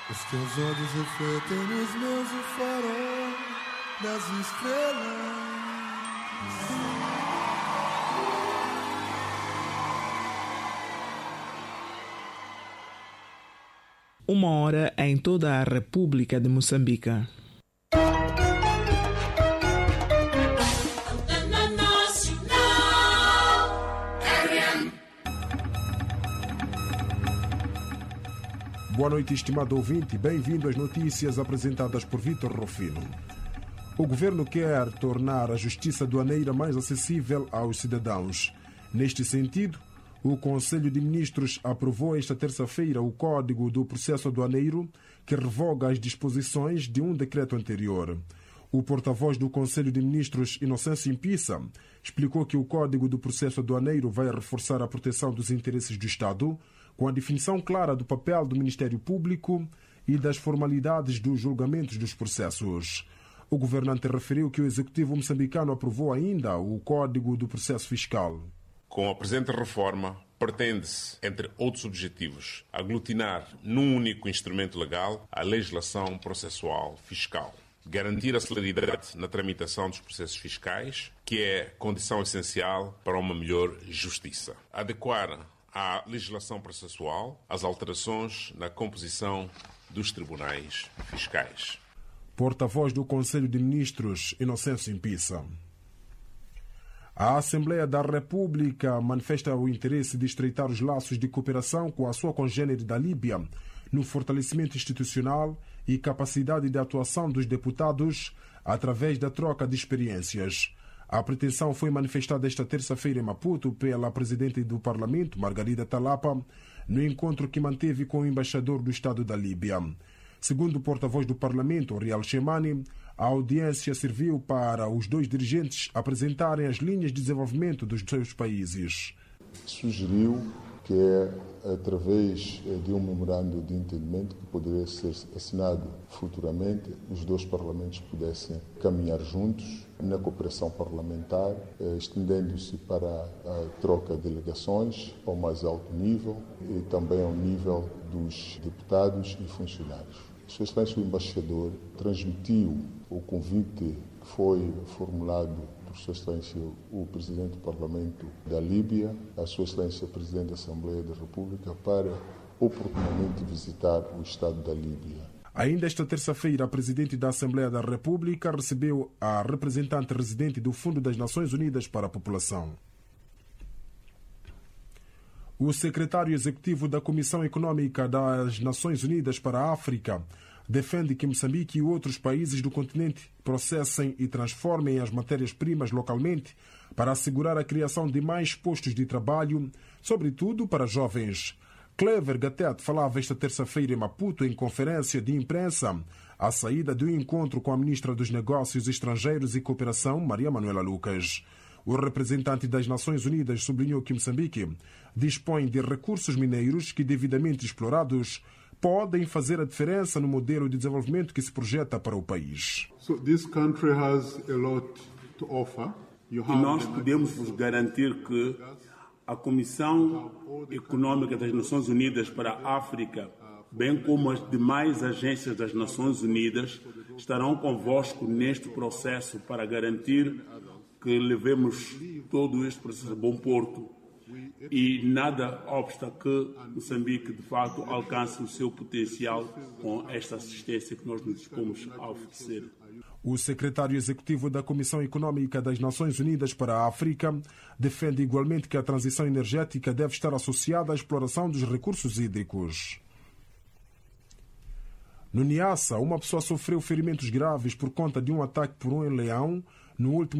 Os teus olhos refletem nos meus o farol das estrelas. Uma hora em toda a República de Moçambique. Boa noite, estimado ouvinte. Bem-vindo às notícias apresentadas por Vítor Rufino. O governo quer tornar a justiça aduaneira mais acessível aos cidadãos. Neste sentido, o Conselho de Ministros aprovou esta terça-feira o Código do Processo Aduaneiro, que revoga as disposições de um decreto anterior. O porta-voz do Conselho de Ministros, Inocêncio Impissa, explicou que o Código do Processo Aduaneiro vai reforçar a proteção dos interesses do Estado, com a definição clara do papel do Ministério Público e das formalidades dos julgamentos dos processos. O governante referiu que o Executivo moçambicano aprovou ainda o Código do Processo Fiscal. Com a presente reforma, pretende-se, entre outros objetivos, aglutinar num único instrumento legal a legislação processual fiscal. Garantir a celeridade na tramitação dos processos fiscais, que é condição essencial para uma melhor justiça. Adequar à legislação processual as alterações na composição dos tribunais fiscais. Porta-voz do Conselho de Ministros, Inocêncio Impissa. A Assembleia da República manifesta o interesse de estreitar os laços de cooperação com a sua congênere da Líbia no fortalecimento institucional e capacidade de atuação dos deputados através da troca de experiências. A pretensão foi manifestada esta terça-feira em Maputo pela Presidente do Parlamento, Margarida Talapa, no encontro que manteve com o embaixador do Estado da Líbia. Segundo o porta-voz do Parlamento, Rial Shemani, a audiência serviu para os dois dirigentes apresentarem as linhas de desenvolvimento dos seus países. Sugeriu que através de um memorando de entendimento que poderia ser assinado futuramente, os dois parlamentos pudessem caminhar juntos na cooperação parlamentar, estendendo-se para a troca de delegações ao mais alto nível e também ao nível dos deputados e funcionários. Sua Excelência o Embaixador transmitiu o convite que foi formulado por Sua Excelência o Presidente do Parlamento da Líbia, a Sua Excelência o Presidente da Assembleia da República, para oportunamente visitar o Estado da Líbia. Ainda esta terça-feira, a Presidente da Assembleia da República recebeu a representante residente do Fundo das Nações Unidas para a População. O secretário executivo da Comissão Econômica das Nações Unidas para a África defende que Moçambique e outros países do continente processem e transformem as matérias-primas localmente para assegurar a criação de mais postos de trabalho, sobretudo para jovens. Clever Gatet falava esta terça-feira em Maputo em conferência de imprensa à saída de um encontro com a ministra dos Negócios Estrangeiros e Cooperação, Maria Manuela Lucas. O representante das Nações Unidas sublinhou que Moçambique dispõe de recursos mineiros que, devidamente explorados, podem fazer a diferença no modelo de desenvolvimento que se projeta para o país. E nós podemos vos garantir que a Comissão Econômica das Nações Unidas para a África, bem como as demais agências das Nações Unidas, estarão convosco neste processo para garantir que levemos todo este processo a bom porto e nada obsta que Moçambique, de fato, alcance o seu potencial com esta assistência que nós nos dispomos a oferecer. O secretário executivo da Comissão Econômica das Nações Unidas para a África defende igualmente que a transição energética deve estar associada à exploração dos recursos hídricos. No Niassa, uma pessoa sofreu ferimentos graves por conta de um ataque por um leão no último